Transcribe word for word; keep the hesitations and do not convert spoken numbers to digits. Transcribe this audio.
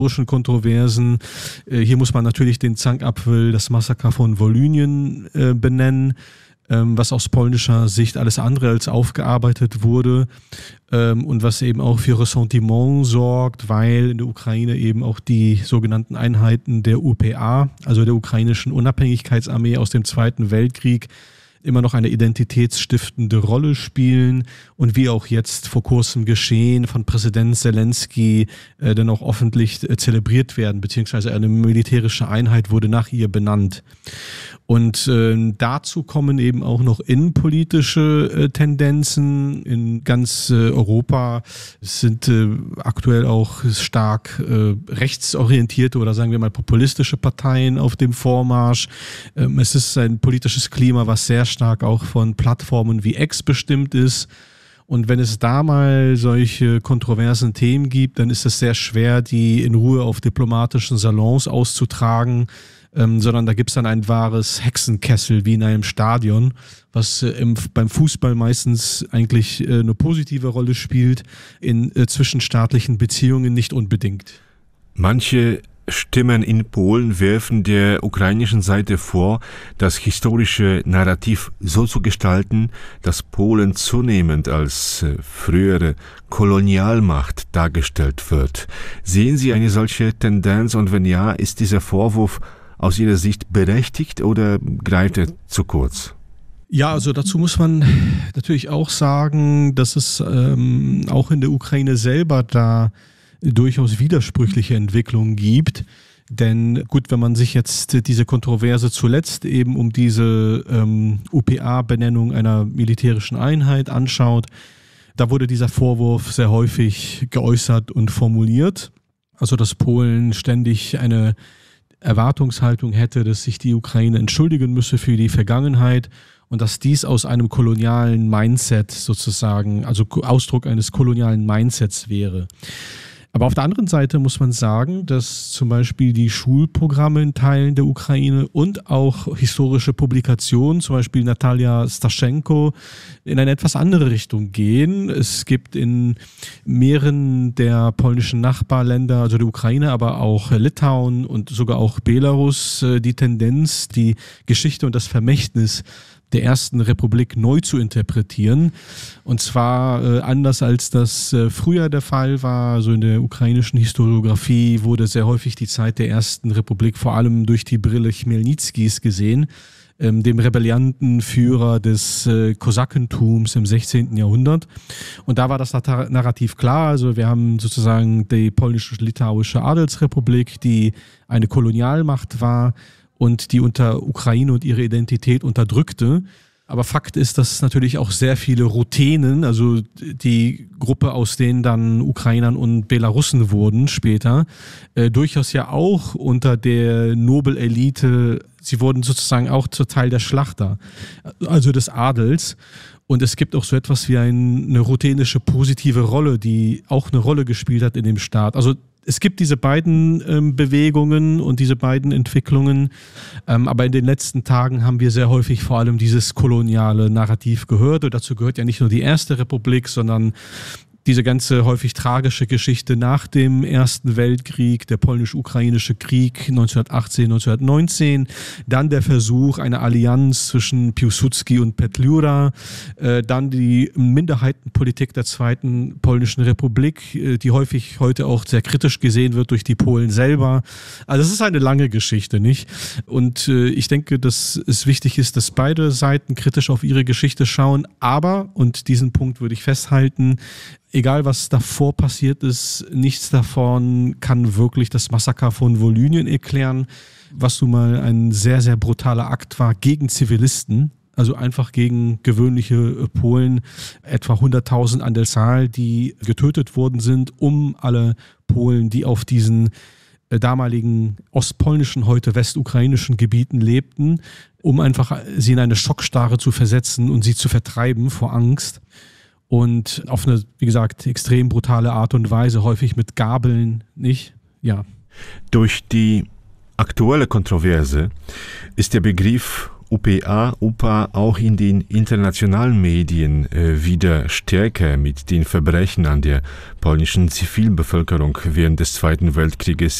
historischen Kontroversen. Hier muss man natürlich den Zankapfel, das Massaker von Volynien äh, benennen, ähm, was aus polnischer Sicht alles andere als aufgearbeitet wurde ähm, und was eben auch für Ressentiment sorgt, weil in der Ukraine eben auch die sogenannten Einheiten der U P A, also der ukrainischen Unabhängigkeitsarmee aus dem Zweiten Weltkrieg, immer noch eine identitätsstiftende Rolle spielen und wie auch jetzt vor kurzem geschehen von Präsident Zelensky äh, dann auch öffentlich äh, zelebriert werden, beziehungsweise eine militärische Einheit wurde nach ihr benannt. Und äh, dazu kommen eben auch noch innenpolitische äh, Tendenzen in ganz äh, Europa. Es sind äh, aktuell auch stark äh, rechtsorientierte oder sagen wir mal populistische Parteien auf dem Vormarsch. Ähm, es ist ein politisches Klima, was sehr stark auch von Plattformen wie X bestimmt ist. Und wenn es da mal solche kontroversen Themen gibt, dann ist es sehr schwer, die in Ruhe auf diplomatischen Salons auszutragen, ähm, sondern da gibt es dann ein wahres Hexenkessel wie in einem Stadion, was äh, im, beim Fußball meistens eigentlich äh, eine positive Rolle spielt, in äh, zwischenstaatlichen Beziehungen nicht unbedingt. Manche Stimmen in Polen werfen der ukrainischen Seite vor, das historische Narrativ so zu gestalten, dass Polen zunehmend als frühere Kolonialmacht dargestellt wird. Sehen Sie eine solche Tendenz und wenn ja, ist dieser Vorwurf aus Ihrer Sicht berechtigt oder greift er zu kurz? Ja, also dazu muss man natürlich auch sagen, dass es ähm, auch in der Ukraine selber da durchaus widersprüchliche Entwicklungen gibt. Denn gut, wenn man sich jetzt diese Kontroverse zuletzt eben um diese ähm, U P A-Benennung einer militärischen Einheit anschaut, da wurde dieser Vorwurf sehr häufig geäußert und formuliert. Also dass Polen ständig eine Erwartungshaltung hätte, dass sich die Ukraine entschuldigen müsse für die Vergangenheit und dass dies aus einem kolonialen Mindset sozusagen, also Ausdruck eines kolonialen Mindsets wäre. Aber auf der anderen Seite muss man sagen, dass zum Beispiel die Schulprogramme in Teilen der Ukraine und auch historische Publikationen, zum Beispiel Natalia Staschenko, in eine etwas andere Richtung gehen. Es gibt in mehreren der polnischen Nachbarländer, also der Ukraine, aber auch Litauen und sogar auch Belarus, die Tendenz, die Geschichte und das Vermächtnis der ersten Republik neu zu interpretieren. Und zwar äh, anders als das äh, früher der Fall war. Also in der ukrainischen Historiografie wurde sehr häufig die Zeit der ersten Republik vor allem durch die Brille Chmelnyzkyjs gesehen, ähm, dem rebellanten Führer des äh, Kosakentums im sechzehnten Jahrhundert. Und da war das Narrativ klar. Also wir haben sozusagen die polnisch-litauische Adelsrepublik, die eine Kolonialmacht war und die unter Ukraine und ihre Identität unterdrückte. Aber Fakt ist, dass natürlich auch sehr viele Ruthenen, also die Gruppe, aus denen dann Ukrainern und Belarussen wurden später, äh, durchaus ja auch unter der Nobelelite, sie wurden sozusagen auch zur Teil der Schlachter, also des Adels. Und es gibt auch so etwas wie ein, eine ruthenische positive Rolle, die auch eine Rolle gespielt hat in dem Staat. Also es gibt diese beiden ähm, Bewegungen und diese beiden Entwicklungen, ähm, aber in den letzten Tagen haben wir sehr häufig vor allem dieses koloniale Narrativ gehört. Und dazu gehört ja nicht nur die Erste Republik, sondern diese ganze häufig tragische Geschichte nach dem Ersten Weltkrieg, der polnisch-ukrainische Krieg neunzehnhundertachtzehn, neunzehnhundertneunzehn, dann der Versuch einer Allianz zwischen Piłsudski und Petlura, äh, dann die Minderheitenpolitik der Zweiten Polnischen Republik, äh, die häufig heute auch sehr kritisch gesehen wird durch die Polen selber. Also es ist eine lange Geschichte, nicht? Und äh, ich denke, dass es wichtig ist, dass beide Seiten kritisch auf ihre Geschichte schauen, aber, und diesen Punkt würde ich festhalten, egal was davor passiert ist, nichts davon kann wirklich das Massaker von Volynien erklären, was nun mal ein sehr, sehr brutaler Akt war gegen Zivilisten, also einfach gegen gewöhnliche Polen, etwa hunderttausend an der Zahl, die getötet worden sind, um alle Polen, die auf diesen damaligen ostpolnischen, heute westukrainischen Gebieten lebten, um einfach sie in eine Schockstarre zu versetzen und sie zu vertreiben vor Angst. Und auf eine, wie gesagt, extrem brutale Art und Weise, häufig mit Gabeln, nicht? Ja. Durch die aktuelle Kontroverse ist der Begriff U P A, U P A auch in den internationalen Medien äh, wieder stärker mit den Verbrechen an der polnischen Zivilbevölkerung während des Zweiten Weltkrieges